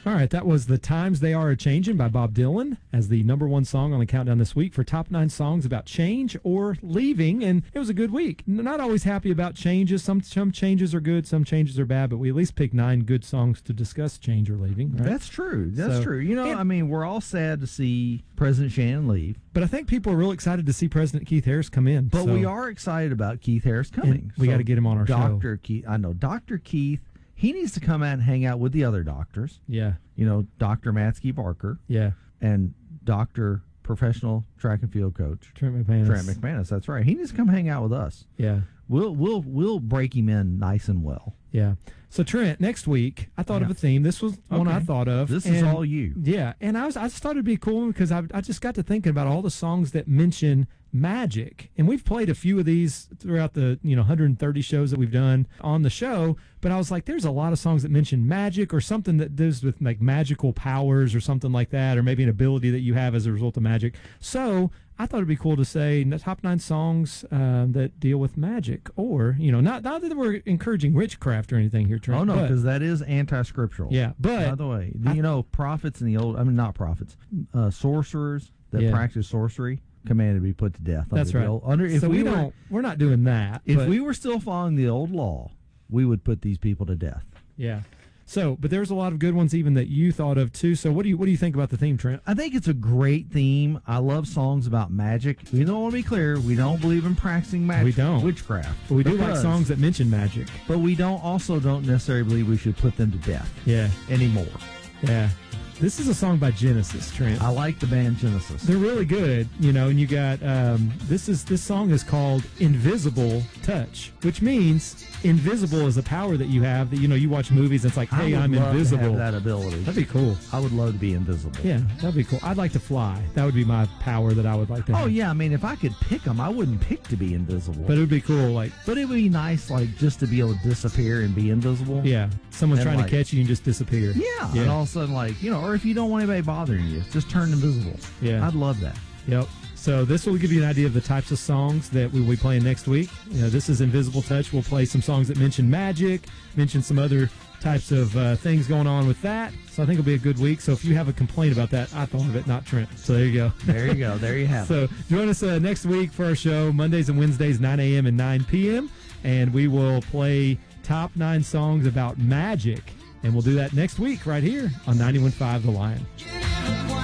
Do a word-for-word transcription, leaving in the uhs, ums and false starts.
All right, that was The Times They Are A-Changin' by Bob Dylan as the number one song on the countdown this week for top nine songs about change or leaving, and it was a good week. Not always happy about changes. Some some changes are good, some changes are bad, but we at least picked nine good songs to discuss change or leaving. Right? That's true. That's so, true. You know, and, I mean, we're all sad to see President Shannon leave. But I think people are real excited to see President Keith Harris come in. But so. we are excited about Keith Harris coming. We so got to get him on our Doctor show. Doctor Keith, I know, Doctor Keith, he needs to come out and hang out with the other doctors. Yeah. You know, Doctor Matsky Barker. Yeah. And Doctor Professional Track and Field Coach. Trent McManus. Trent McManus, that's right. He needs to come hang out with us. Yeah. We'll we'll we'll break him in nice and well. Yeah. So Trent, next week I thought yeah. of a theme. This was one okay. I thought of. This and, is all you. Yeah, and I was I just thought it'd be cool because I I just got to thinking about all the songs that mention magic, and we've played a few of these throughout the you know one hundred thirty shows that we've done on the show. But I was like, there's a lot of songs that mention magic or something that does with like magical powers or something like that, or maybe an ability that you have as a result of magic. So I thought it'd be cool to say the top nine songs uh, that deal with magic, or you know, not not that we're encouraging witchcraft or anything here, Trent. Oh no, because that is anti-scriptural. Yeah, but by the way, I, you know, prophets in the old—I mean, not prophets, uh, sorcerers that yeah. practice sorcery commanded to be put to death. That's under right. The old, under, if so we, we were, don't, we're not doing that. If but, we were still following the old law, we would put these people to death. Yeah. So, but there's a lot of good ones even that you thought of too. So, what do you what do you think about the theme, Trent? I think it's a great theme. I love songs about magic. We don't want to be clear. We don't believe in practicing magic. We don't witchcraft. But we do because, like songs that mention magic. But we don't also don't necessarily believe we should put them to death. Yeah. Anymore. Yeah. This is a song by Genesis, Trent. I like the band Genesis. They're really good, you know. And you got um, this is this song is called "Invisible Touch," which means invisible is a power that you have. That you know, you watch movies. And it's like, hey, I'm invisible. To have that ability. That'd be cool. I would love to be invisible. Yeah, that'd be cool. I'd like to fly. That would be my power that I would like to. Oh have. yeah, I mean, if I could pick them, I wouldn't pick to be invisible. But it would be cool, like. But it would be nice, like just to be able to disappear and be invisible. Yeah, someone's and trying like, to catch you and just disappear. Yeah, yeah, and all of a sudden, like you know, or if you don't want anybody bothering you, just turn invisible. Yeah, I'd love that. Yep. So this will give you an idea of the types of songs that we will be playing next week. You know, this is Invisible Touch. We'll play some songs that mention magic, mention some other types of uh, things going on with that. So I think it'll be a good week. So if you have a complaint about that, I thought of it, not Trent. So there you go. There you go. There you have so it. So join us uh, next week for our show, Mondays and Wednesdays, nine a.m. and nine p.m. And we will play top nine songs about magic. And we'll do that next week right here on ninety-one point five The Lion.